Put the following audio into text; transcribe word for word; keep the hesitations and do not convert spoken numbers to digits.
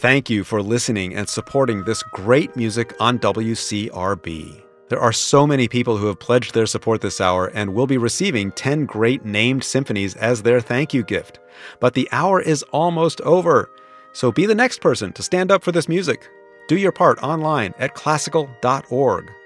Thank you for listening and supporting this great music on W C R B. There are so many people who have pledged their support this hour and will be receiving ten great named symphonies as their thank you gift. But the hour is almost over. So be the next person to stand up for this music. Do your part online at classical dot org.